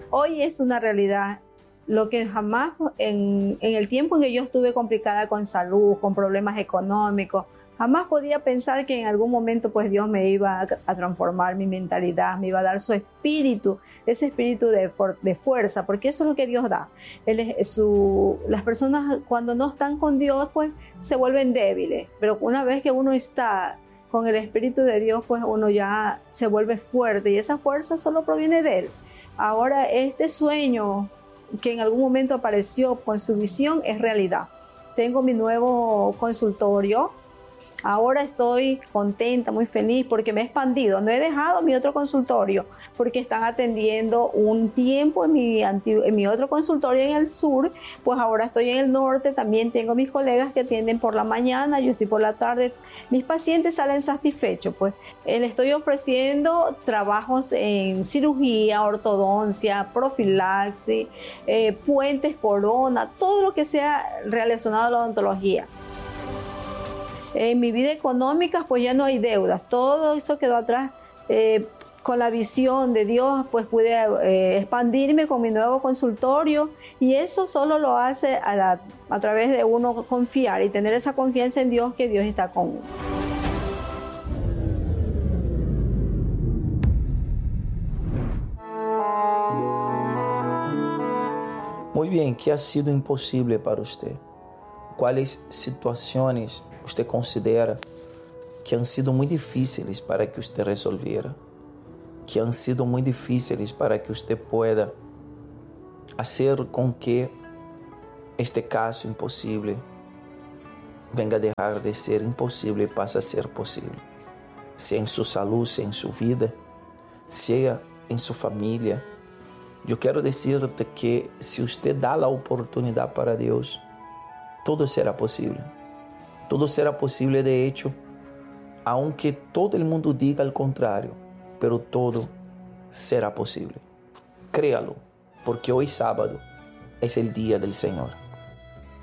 Hoy es una realidad. Lo que jamás, en el tiempo en que yo estuve complicada con salud, con problemas económicos, jamás podía pensar que en algún momento pues Dios me iba a transformar mi mentalidad, me iba a dar su espíritu, ese espíritu de fuerza, porque eso es lo que Dios da. Las personas cuando no están con Dios pues se vuelven débiles, pero una vez que uno está con el espíritu de Dios pues uno ya se vuelve fuerte y esa fuerza solo proviene de Él. Ahora este sueño que en algún momento apareció con su visión es realidad. Tengo mi nuevo consultorio. Ahora estoy contenta, muy feliz porque me he expandido. No he dejado mi otro consultorio porque están atendiendo un tiempo en mi otro consultorio en el sur. Pues ahora estoy en el norte. También tengo mis colegas que atienden por la mañana, yo estoy por la tarde. Mis pacientes salen satisfechos. Pues les estoy ofreciendo trabajos en cirugía, ortodoncia, profilaxis, puentes, corona, todo lo que sea relacionado a la odontología. En mi vida económica pues ya no hay deudas, todo eso quedó atrás. Con la visión de Dios pues pude expandirme con mi nuevo consultorio y eso solo lo hace a través de uno confiar y tener esa confianza en Dios, que Dios está con uno. Muy bien, ¿qué ha sido imposible para usted? ¿Cuáles situaciones usted considera que han sido muy difíciles para que usted resolviera? Que han sido muy difíciles para que usted pueda hacer con que este caso imposible venga a dejar de ser imposible y pase a ser posible. Sea en su salud, sea en su vida, sea en su familia. Yo quiero decirte que si usted da la oportunidad para Dios, todo será posible. Todo será posible, de hecho, aunque todo el mundo diga al contrario, pero todo será posible. Créalo, porque hoy sábado es el día del Señor.